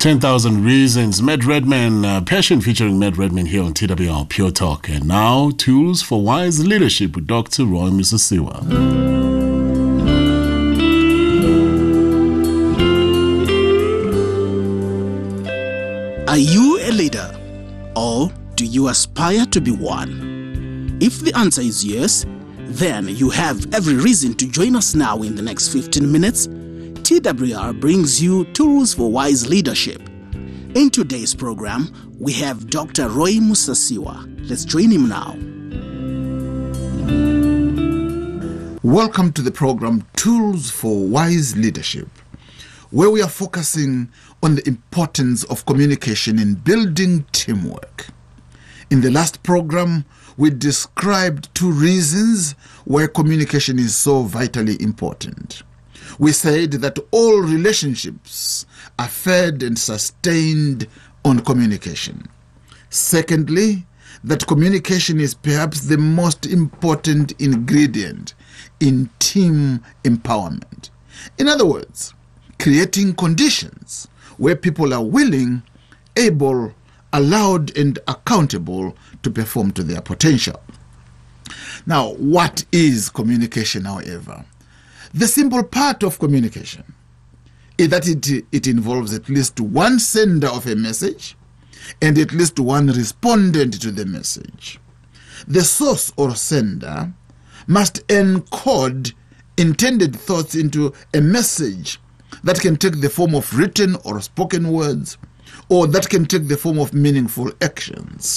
10,000 Reasons, Matt Redman, Passion featuring Matt Redman here on TWR Pure Talk. And now, Tools for Wise Leadership with Dr. Roy Musasiwa. Are you a leader, or do you aspire to be one? If the answer is yes, then you have every reason to join us now in the next 15 minutes. TWR brings you Tools for Wise Leadership. In today's program, we have Dr. Roy Musasiwa. Let's join him now. Welcome to the program Tools for Wise Leadership, where we are focusing on the importance of communication in building teamwork. In the last program, we described 2 reasons why communication is so vitally important. We said that all relationships are fed and sustained on communication. Secondly, that communication is perhaps the most important ingredient in team empowerment. In other words, creating conditions where people are willing, able, allowed, and accountable to perform to their potential. Now, what is communication, however? The simple part of communication is that it involves at least one sender of a message and at least one respondent to the message. The source or sender must encode intended thoughts into a message that can take the form of written or spoken words, or that can take the form of meaningful actions.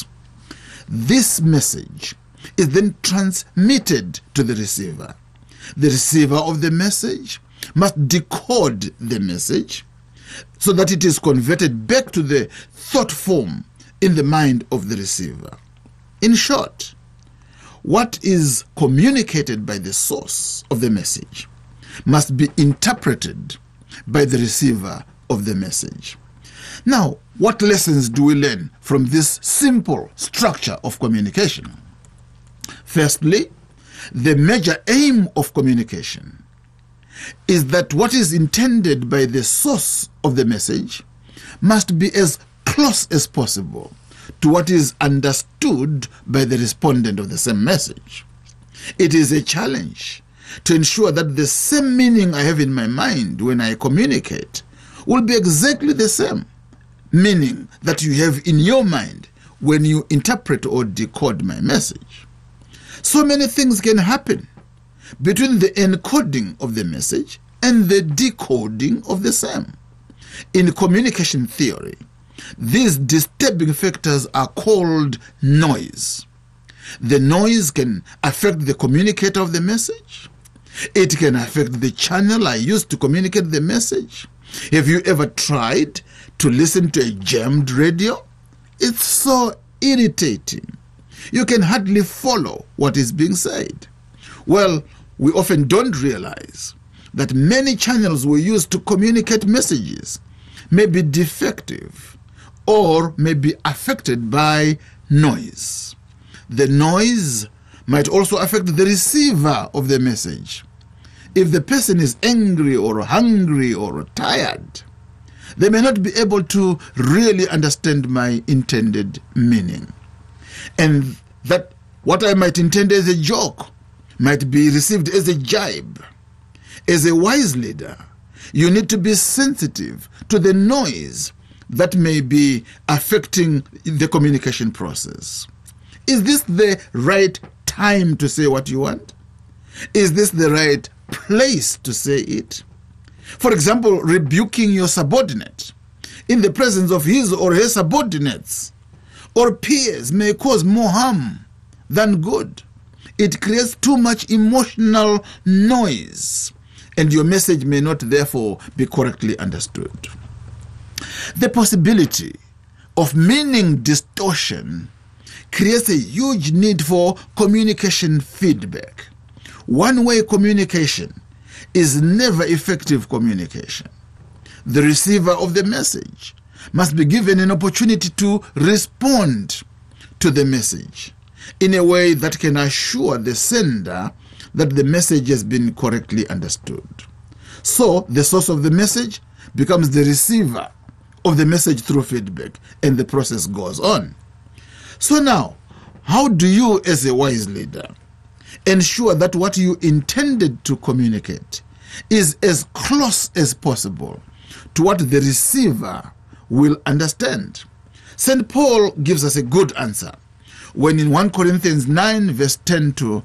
This message is then transmitted to the receiver. The receiver of the message must decode the message so that it is converted back to the thought form in the mind of the receiver. In short, what is communicated by the source of the message must be interpreted by the receiver of the message. Now, what lessons do we learn from this simple structure of communication? Firstly, the major aim of communication is that what is intended by the source of the message must be as close as possible to what is understood by the respondent of the same message. It is a challenge to ensure that the same meaning I have in my mind when I communicate will be exactly the same meaning that you have in your mind when you interpret or decode my message. So many things can happen between the encoding of the message and the decoding of the same. In communication theory, these disturbing factors are called noise. The noise can affect the communicator of the message. It can affect the channel I use to communicate the message. Have you ever tried to listen to a jammed radio? It's so irritating. You can hardly follow what is being said. Well, we often don't realize that many channels we use to communicate messages may be defective or may be affected by noise. The noise might also affect the receiver of the message. If the person is angry or hungry or tired, they may not be able to really understand my intended meaning. And that what I might intend as a joke might be received as a jibe. As a wise leader, you need to be sensitive to the noise that may be affecting the communication process. Is this the right time to say what you want? Is this the right place to say it? For example, rebuking your subordinate in the presence of his or her subordinates or peers may cause more harm than good. It creates too much emotional noise, and your message may not therefore be correctly understood. The possibility of meaning distortion creates a huge need for communication feedback. One-way communication is never effective communication. The receiver of the message must be given an opportunity to respond to the message in a way that can assure the sender that the message has been correctly understood. So the source of the message becomes the receiver of the message through feedback, and the process goes on. So now, how do you, as a wise leader, ensure that what you intended to communicate is as close as possible to what the receiver will understand? St. Paul gives us a good answer when in 1 Corinthians 9 verse 10 to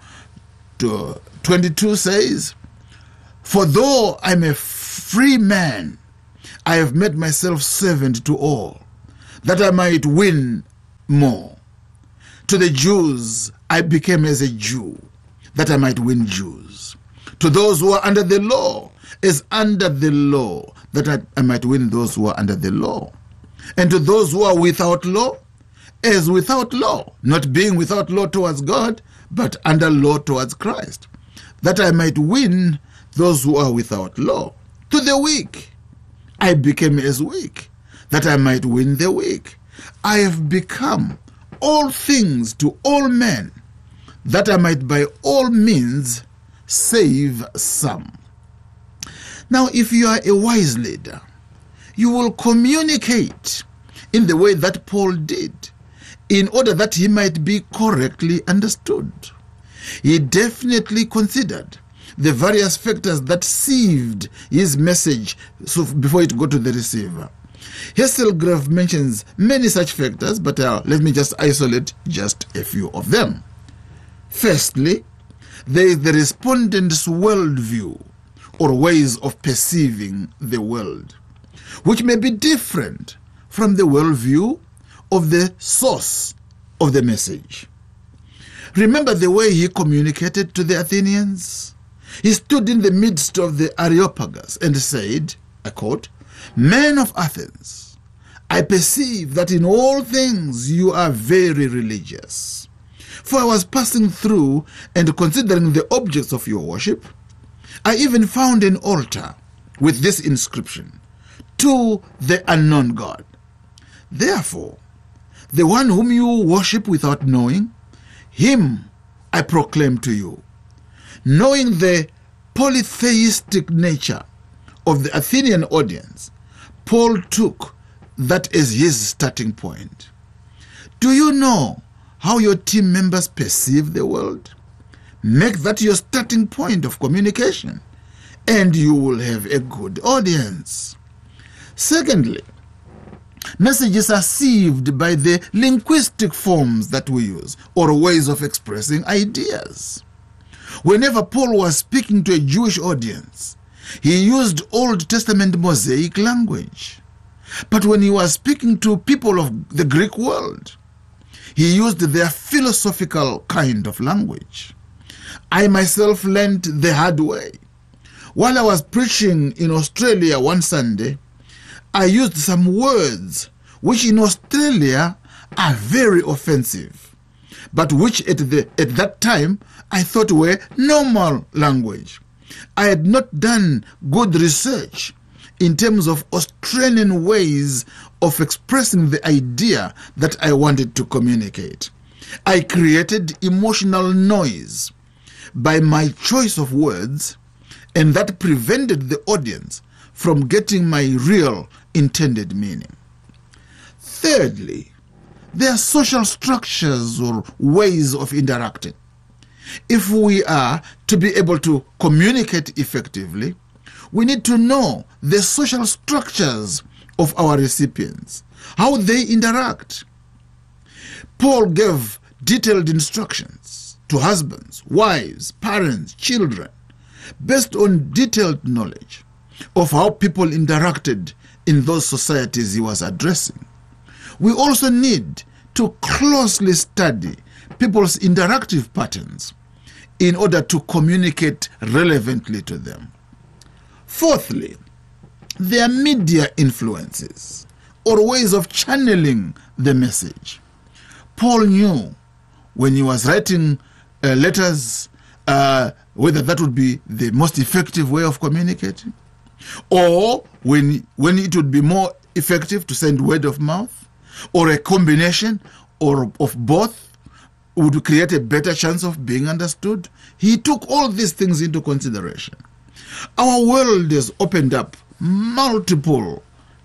22 says, "For though I'm a free man, I have made myself servant to all, that I might win more. To the Jews I became as a Jew, that I might win Jews. To those who are under the law, as under the law, that I might win those who are under the law. And to those who are without law, as without law, not being without law towards God, but under law towards Christ, that I might win those who are without law. To the weak I became as weak, that I might win the weak. I have become all things to all men, that I might by all means save some." Now, if you are a wise leader, you will communicate in the way that Paul did, in order that he might be correctly understood. He definitely considered the various factors that sieved his message before it got to the receiver. Hasselgrave mentions many such factors, but let me just isolate just a few of them. Firstly, there is the respondent's worldview, or ways of perceiving the world, which may be different from the worldview of the source of the message. Remember the way he communicated to the Athenians? He stood in the midst of the Areopagus and said, I quote, "Men of Athens, I perceive that in all things you are very religious. For I was passing through and considering the objects of your worship. I even found an altar with this inscription, 'To the unknown God.' Therefore, the one whom you worship without knowing, him I proclaim to you." Knowing the polytheistic nature of the Athenian audience, Paul took that as his starting point. Do you know how your team members perceive the world? Make that your starting point of communication, and you will have a good audience. Secondly, messages are sieved by the linguistic forms that we use, or ways of expressing ideas. Whenever Paul was speaking to a Jewish audience, he used Old Testament Mosaic language. But when he was speaking to people of the Greek world, he used their philosophical kind of language. I myself learned the hard way. While I was preaching in Australia one Sunday, I used some words which in Australia are very offensive, but which at that time I thought were normal language. I had not done good research in terms of Australian ways of expressing the idea that I wanted to communicate. I created emotional noise by my choice of words, and that prevented the audience from getting my real intended meaning. Thirdly, there are social structures or ways of interacting. If we are to be able to communicate effectively, we need to know the social structures of our recipients, how they interact. Paul gave detailed instructions to husbands, wives, parents, children, based on detailed knowledge of how people interacted in those societies he was addressing. We also need to closely study people's interactive patterns in order to communicate relevantly to them. Fourthly, there are media influences or ways of channeling the message. Paul knew when he was writing letters whether that would be the most effective way of communicating, or when it would be more effective to send word of mouth, or a combination or of both would create a better chance of being understood. He took all these things into consideration. Our world has opened up multiple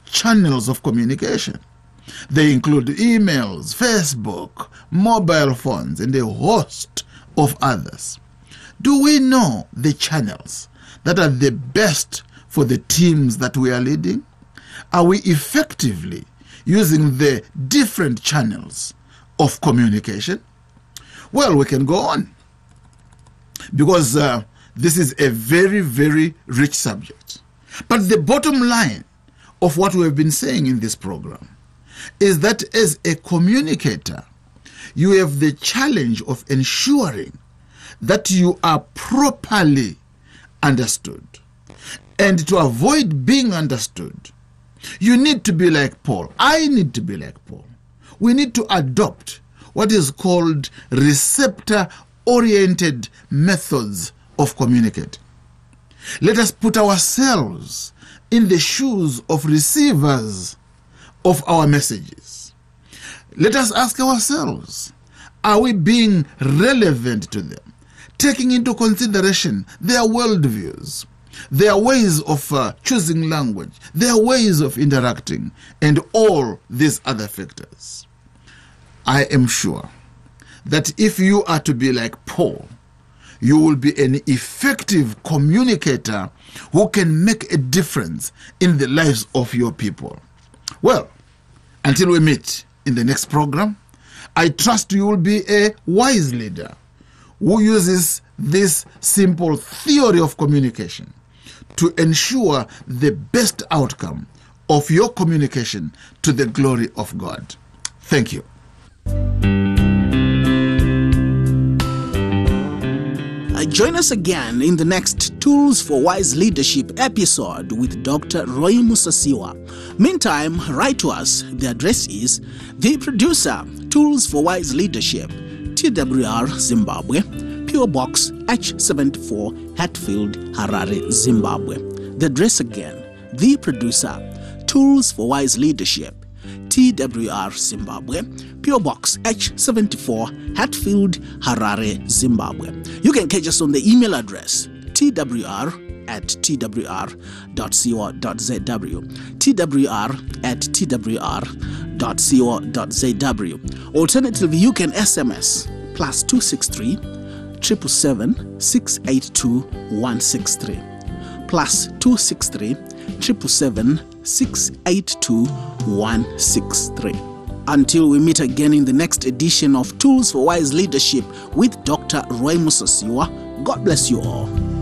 channels of communication. They include emails, Facebook, mobile phones, and a host of others. Do we know the channels that are the best for the teams that we are leading? Are we effectively using the different channels of communication? Well, we can go on, because this is a very, very rich subject. But the bottom line of what we have been saying in this program is that as a communicator, you have the challenge of ensuring that you are properly understood. And to avoid being understood, you need to be like Paul. I need to be like Paul. We need to adopt what is called receptor-oriented methods of communicating. Let us put ourselves in the shoes of receivers of our messages. Let us ask ourselves, are we being relevant to them, taking into consideration their worldviews, their ways of choosing language, their ways of interacting, and all these other factors? I am sure that if you are to be like Paul, you will be an effective communicator who can make a difference in the lives of your people. Well, until we meet in the next program, I trust you will be a wise leader who uses this simple theory of communication to ensure the best outcome of your communication to the glory of God. Thank you. Join us again in the next Tools for Wise Leadership episode with Dr. Roy Musasiwa. Meantime, write to us. The address is The Producer, Tools for Wise Leadership, TWR, Zimbabwe, P.O. Box H74, Hatfield, Harare, Zimbabwe. The address again, The Producer, Tools for Wise Leadership, TWR, Zimbabwe, P.O. Box H74, Hatfield, Harare, Zimbabwe. You can catch us on the email address twr@twr.co.zw, twr@twr.co.zw. Alternatively, you can SMS +263 777 682 163, +263 777 682 163. Until we meet again in the next edition of Tools for Wise Leadership with Dr. Roy Musasiwa, God bless you all.